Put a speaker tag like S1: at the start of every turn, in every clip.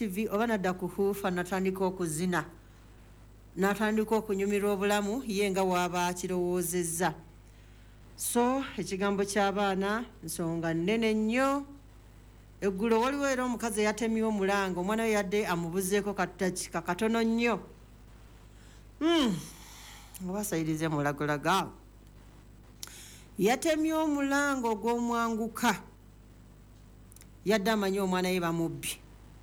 S1: TV oba nadda kuhuufa natandika okuzina natandika okunyumirwa obulamu ye nga waaba kirowoozezza. So ekigambo ky'abaana nsonga nnene nnyo. Eggulo waliwo era omukazi eyatemye omulanga omwana we yadde amubuzeeko katakika katono nnyo. Obasayirize mulagolaga yatemye omulanga ogw'omwanguka yadde amanyi omwana ye bamubbi.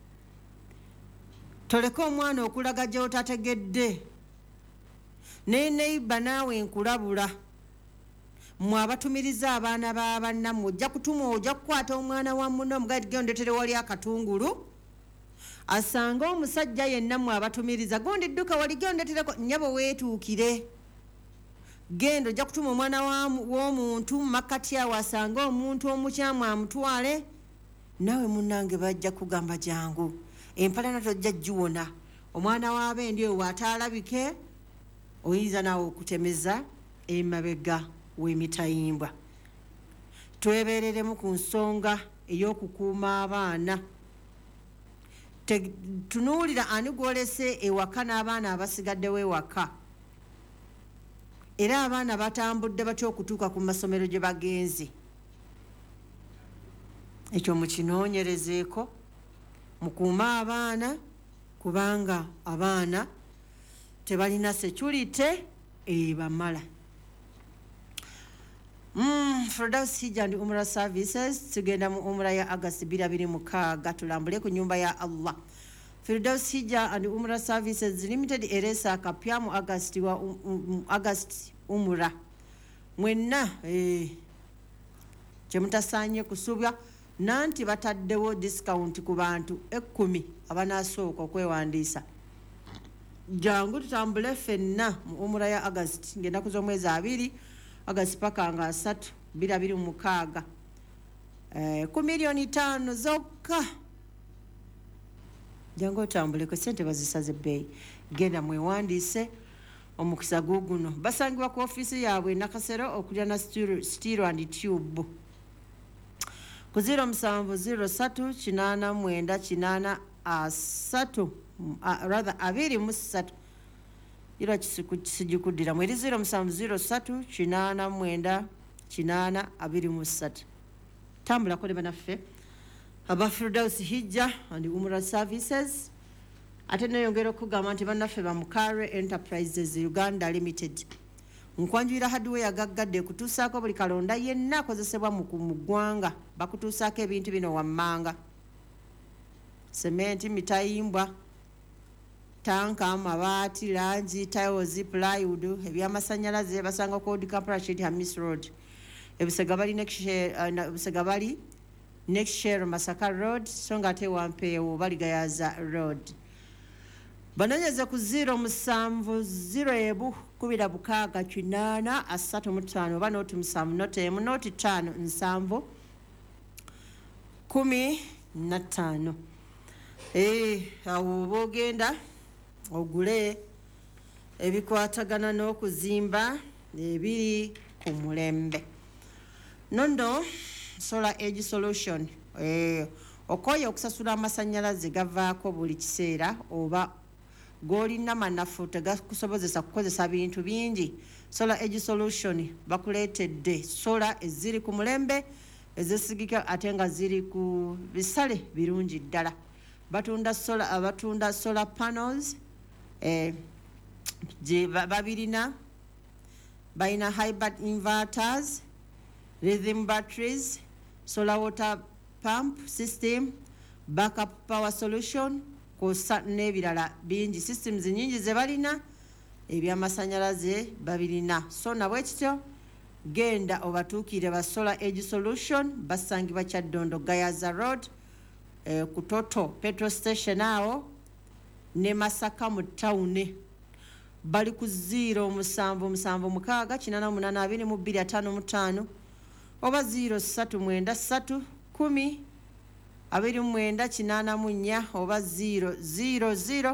S1: Toleka omwana okulaga gye otategedde naye neiba naawe nkulabula mwe abatumiriza abaana b'abannammwe ojja kutuma ojja kukwata omwana wa munno omugaati gendetere wali akatungulu asanga omusajja yenna mwe abatumiriza gondi dduka wali gendetereko nnyabo weetuukire genda ojja kutuma omwana w'omuntu makkati awo asanga omuntu omukyamu amutwale nawe munnange bajja kugamba jangu empalana tojja giwona omwana w'abendi oyo ataalabike oyinza naawe okutemeza emabega w'emitayimbwa. Twebeereremu ku nsonga ey'okukuuma abaana. Tunuulira ani gwolese ewaka n'abaana abasigaddewo ewaka era abaana batambudde batya okutuuka ku masomero gye bagenze. Ekyo mukinoonyerezeeko mukuume abaana kubanga abaana tebalina security ebamala. Firdaus Hijja and Umrah Services tugenda mu umrah ya August 2026 tulambule ku nyumba ya Allah. Firdaus Hijja and Umrah Services Limited eresa akapya mu August wa August umrah mwenna kyemutasaanye kusubya nanti bataddewo discount ku bantu 10 abanasooka okwewandiisa. Jangu tutambule ffenna mu umrah ya August ng'ennaku z'omwezi 2 August paka nga 3 2026 ku milioni 5 zokka. Jangu otambule ku ssente bazisaze ebbeeyi genda mwewandiise omukisa guguno. Basangibwa ku ofiisi yaabwe Nakasero okulya na Steel and Tube ku 07038998 rather 23 ira kisijikuddira mweri 07038998 tambula koleba naffe aba Firdaus Hijja and Umrah Services. Ate neyongera okugamba nti bannaffe ba Mukare Enterprises Uganda Limited nkwanjira hardware yagaggadde kutuusaako buli kalonda yenna akozesebwa mu ggwanga bakutuusaako ebintu bino wammanga: sementi, mitayimbwa, tanka, amabaati, langi, tiles, plywood, ebyamasannyalaze basanga ku Old Kampala Street Hamis Road, ebisega bali next share Masaka Road, so nga ate Wampeewo bali Gayaza Road. Bananyeze ku 0700 oba noti 7 noti 1 noti 5 7 15. Awo bogenda ogule ebikwatagana n'okuzimba ebiri ku mulembe. Nondo Solar Edge Solution okoye okusasula amasannyalaze gavaako buli kiseera oba golina manafu tegakusobozesa kukozesa bintu bingi. Solar Edge Solution bakuleetedde solar eziri ku mulembe ezesigika ate nga ziri ku bisale birungi ddala. Batunda solar panels babirina balina hybrid inverters, lithium batteries, solar water pump system, backup power solution kosa n'ebirala bingi. Systems nyingi ze balina ebyamasannyalaze babirina. So nabwe kityo genda obatuukire ba Solar Edge Solution basangibwa Kyaddondo Gayaza Road ku Toto petrol station awo ne Masaka mu town. Bali ku 0776882255 oba 0393 10 oba 000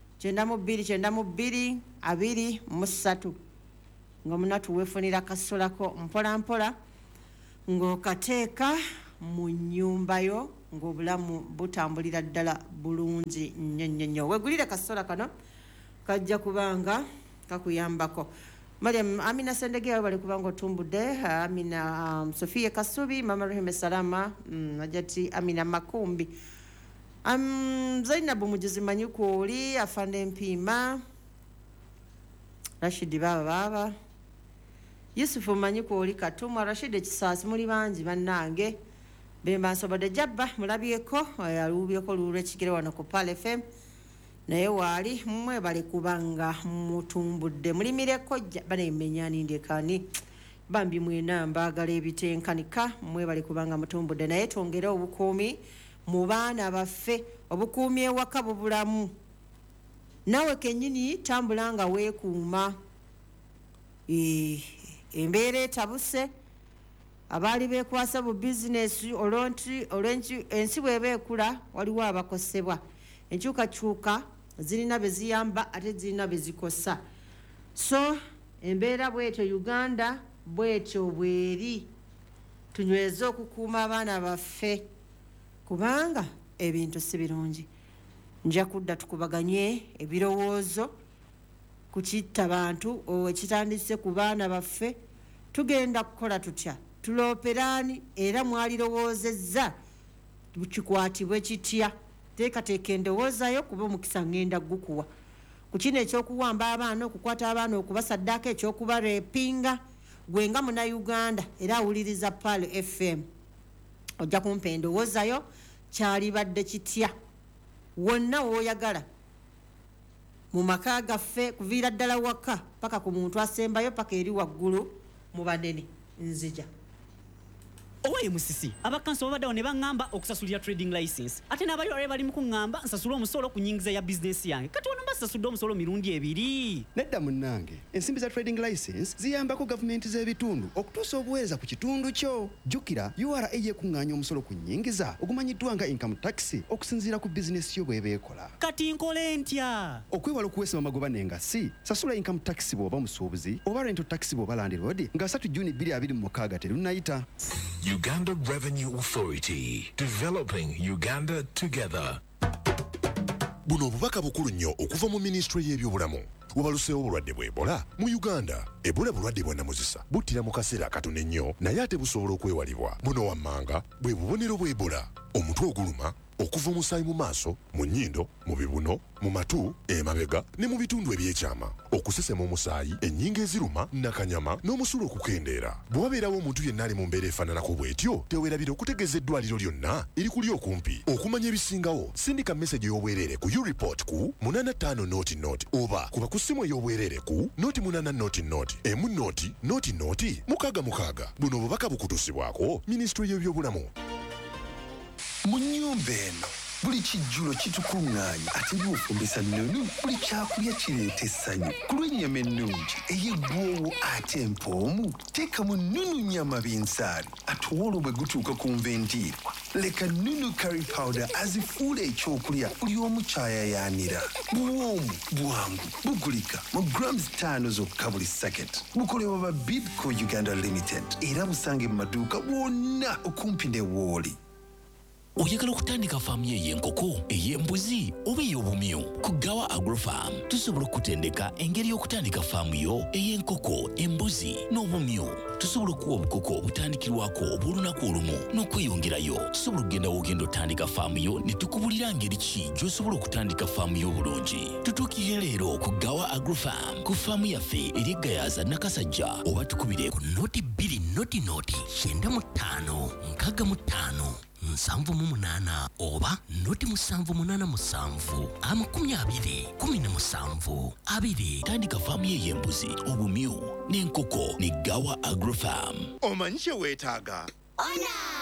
S1: 92 nga munatu wefunira kasolako mpola mpola ng'okateeka mu nnyumba yo ng'obulamu butambulira ddala bulungi nnyo. Weegulire kasola kano kajja kubanga kakuyambako. Mariam Amina Sendegeya bali kubanga otumbudde. Amina Sofia Kasubi, Mama Reheme Salama, Ajati Amina Makumbi, Zainabu Mujizimanyi Kwoli, Afande Mpima, Rashidi Baba, Yusufu Manyi Kwoli Katuma, Rashidi Kisasi, muli bangi bannange bemba nsobodde jabba mulabyeko yalubyeko lulwe kigere wano ku Pal FM naye waali mmwe bali kubanga mutumbudde mulimireko banemenyani ndekani bambi mwena mbagala ebitenkanika mmwe bali kubanga mutumbudde naye twongere obukuumi mu baana baffe obukuumi ewaka bubulamu nawe kennyini tambulanga weekuuma embeera etabuse abaali beekwasa bu bizinesi ensi bw'eba ekula waliwo abakosebwa enkyukakyuka zirina be ziyamba ate zirina be zikosa so embeera bwetyo Uganda bwetyo bweri tunyweze okukuuma abaana baffe kubanga ebintu si birungi nja kudda tukubaganye ebirowoozo ku kitta bantu ekitandise ku baana baffe tugenda kukola tutya tulooperani era mwalirowoozezza kikwatibwe kitya teekateeka endowoozayo kuba omukisa ngenda gukuwa ku kino ekyokuwamba abaana okukwata abaana okubasaddaako ekyokubareepinga gwe nga munnayuganda era awuliriza Pal FM ojja kumpa endowoozayo kyalibadde kitya wonna w'oyagala mu maka gaffe kuviira ddala waka paka ku muntu asembayo paka eri waggulu mu banene nzija
S2: Owaye musisi abakanso babadde ne bangamba okusasulira trading license ate n'abali bali mu kungamba nsasula omusolo ku nyingiza ya business yange kati wano mbasasudde omusolo mirundi ebiri
S3: nedda munnange ensimbi za trading license ziyambako gavumenti z'ebitundu okutuusa obuweereza ku kitundu kyo jjukira URA yekuŋŋaanya omusolo ku nyingiza ogumanyiddwa nga income tax okusinziira ku bizinesi yo bw'eba ekola
S2: kati nkole ntya
S3: okwewala okuweesa magoba n'engassi sasula income tax bw'oba musuubuzi oba rental tax bw'oba landlord nga 3 Juni 2026 terunnayita.
S4: Uganda Revenue Authority, developing Uganda together.
S5: Buno obubaka bukulu nnyo okuva mu Ministry y'ebyobulamu. Wabaluseewo obulwadde bwa Ebola mu Uganda. Ebola bulwadde bwa namuzisa buttira mu kaseera katono ennyo naye ate busobola okwewalibwa. Buno wammanga bwe bubonero bwa Ebola. Omutwe oguluma, okuva omusaayi mu maaso, mu nnyindo, mu bibuno, mu matu, emabega ne mu bitundu ebyekyama. Okusesema omusaayi, ennyingo eziruma, nakanyama n'omusulo okukendeera. Bwe wabeerawo omuntu yenna ali mu mbeera efaananako bw'etyo, teweerabira okutegeeza eddwaliro lyonna erikuli okumpi. Okumanya ebisingawo, sindika message y'obwereere ku U-Report ku 8500 oba kuba ku ssimu ey'obwereere ku 0800 emu noti mukaaga. Buno obubaka bukutusibwako Ministry y'ebyobulamu.
S6: Mu nnyumba eno buli kijjulo kitukuŋŋaanya ate by'ofumbisa nnunu buli kyakulya kireeta essanyu ku lw'ennyama ennungi ey'eggwoowo ate empoomu teekamu nnunu nnyama binsaali ate olwo bwe gutuuka ku nvendiirwa leka nnunu curry powder azifuula ekyokulya buli omu kyayayaanira buwoomu bwangu bugulika mu grams 5 zokka buli saketi bukolebwa ba Bidco Uganda Limited era busange mu maduuka bwonna okumpi ne Wooli.
S7: Oyagala okutandika faamu y'enkoko, ey'embuzi oba ey'obumyu ku Gawa Agrofarm tusobola okutendeka engeri y'okutandika faamu yo ey'enkoko, embuzi n'obumyu. Tusobola okuwa obukoko obutandikirwako obw'olunaku olumu n'okweyongerayo. Tusobola okugenda w'ogenda otandika faamu yo ne tukubulira ngeri ki gy'osobola okutandika faamu yo obulungi. Tutuukire leero ku Gawa Agrofarm ku faamu yaffe eri Gayaza Nakasajja oba tukubire ku noti 2 noti 95 65 7 oba noti 787 20 tandika faamu y'embuzi obumyu n'enkoko ne Gawa Agrofarm.
S5: Omanyi kye weetaaga?
S8: Ona!